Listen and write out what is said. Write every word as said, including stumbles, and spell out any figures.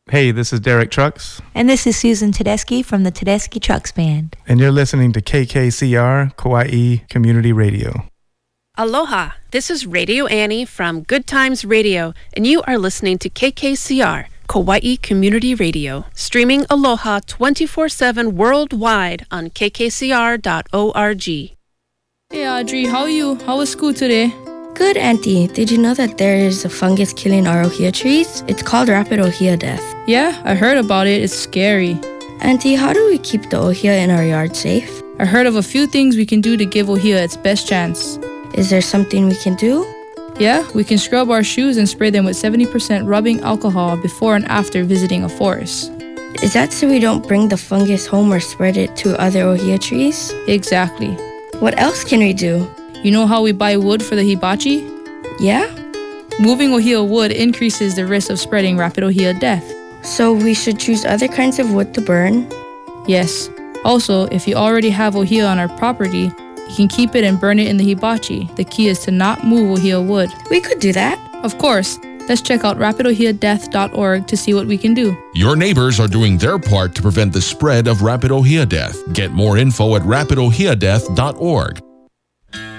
Hey, this is Derek Trucks. And this is Susan Tedeschi from the Tedeschi Trucks Band. And you're listening to K K C R, Kauai Community Radio. Aloha, this is Radio Annie from Good Times Radio, and you are listening to K K C R, Kauai Community Radio, streaming Aloha twenty-four seven worldwide on k k c r dot org. Hey Audrey, how are you? How was school today? Good, Auntie. Did you know that there is a fungus killing our ohia trees? It's called rapid ohia death. Yeah, I heard about it. It's scary. Auntie, how do we keep the ohia in our yard safe? I heard of a few things we can do to give ohia its best chance. Is there something we can do? Yeah, we can scrub our shoes and spray them with seventy percent rubbing alcohol before and after visiting a forest. Is that so we don't bring the fungus home or spread it to other ohia trees? Exactly. What else can we do? You know how we buy wood for the hibachi? Yeah? Moving ohia wood increases the risk of spreading rapid ohia death. So we should choose other kinds of wood to burn? Yes. Also, if you already have ohia on our property, you can keep it and burn it in the hibachi. The key is to not move ohia wood. We could do that. Of course. Let's check out rapid ohia death dot org to see what we can do. Your neighbors are doing their part to prevent the spread of rapid ohia death. Get more info at rapid ohia death dot org.